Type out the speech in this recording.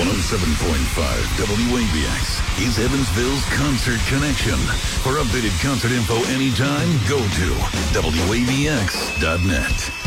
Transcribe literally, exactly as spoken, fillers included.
one oh seven point five W A B X is Evansville's Concert Connection. For updated concert info anytime, go to W A B X dot net.